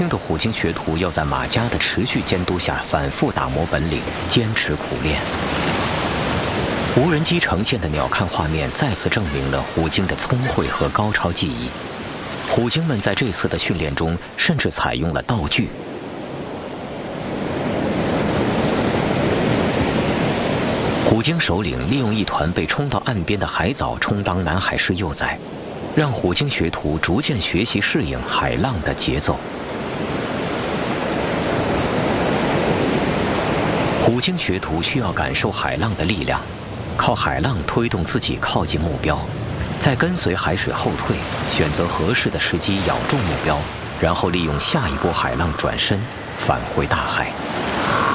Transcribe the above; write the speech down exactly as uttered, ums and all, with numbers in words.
轻的虎鲸学徒要在马家的持续监督下反复打磨本领，坚持苦练。无人机呈现的鸟瞰画面再次证明了虎鲸的聪慧和高超技艺。虎鲸们在这次的训练中甚至采用了道具。虎鲸首领利用一团被冲到岸边的海藻充当南海狮幼崽，让虎鲸学徒逐渐学习适应海浪的节奏。虎鲸学徒需要感受海浪的力量，靠海浪推动自己靠近目标，再跟随海水后退，选择合适的时机咬住目标，然后利用下一波海浪转身返回大海。